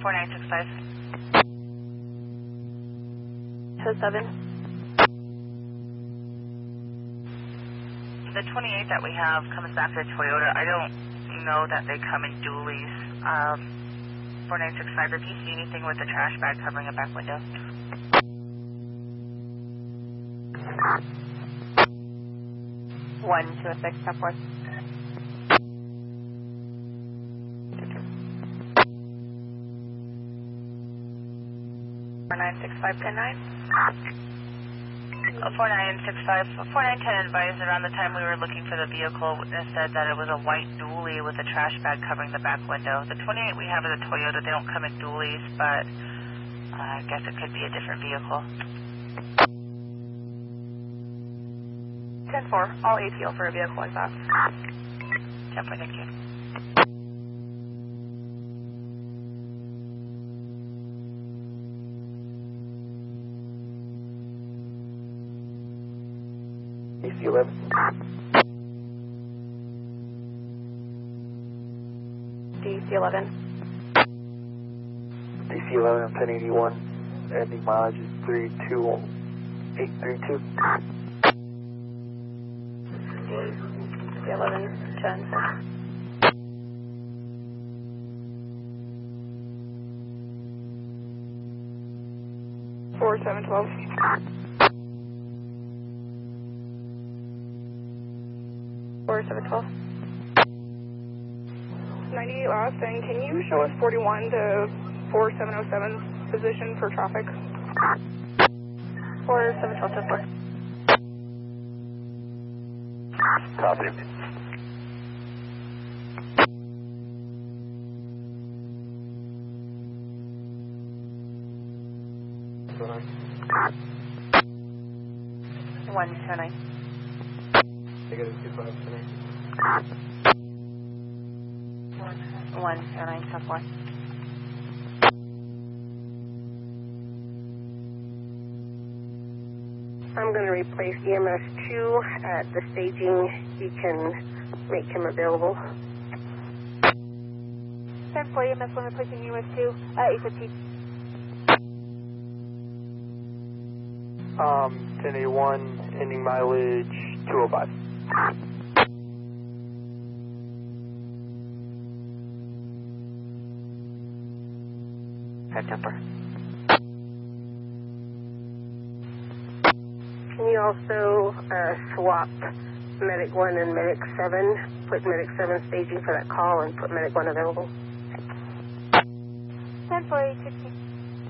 4965. Show 7. The 28 that we have comes back to Toyota. I don't know that they come in dualies. 4965, if you see anything with the trash bag covering a back window. One to a 6, step 4. 4965, 4965, 4910 advised around the time we were looking for the vehicle, witness said that it was a white dually with a trash bag covering the back window. The 28 we have is a Toyota. They don't come in dualies, but I guess it could be a different vehicle. 10-4, all ATO for a vehicle like that. 10 point, thank you. DC-11. DC-11. DC-11, 1081, ending mileage is 32832. DC-11, 10. 4712. 4712. 98 last, and can you show us 41 to 4707's position for traffic? 4712, 10-4. Copy. One to 9. Negative 2529. 1 to 9, step 4. I'm going to replace EMS 2 at the staging. You can make him available. 10-4, EMS 1 replacing EMS 2 at 815. 1081, ending mileage 205. Correct number. Can you also swap Medic 1 and Medic 7? Put Medic 7 staging for that call and put Medic 1 available. 10-4, 816.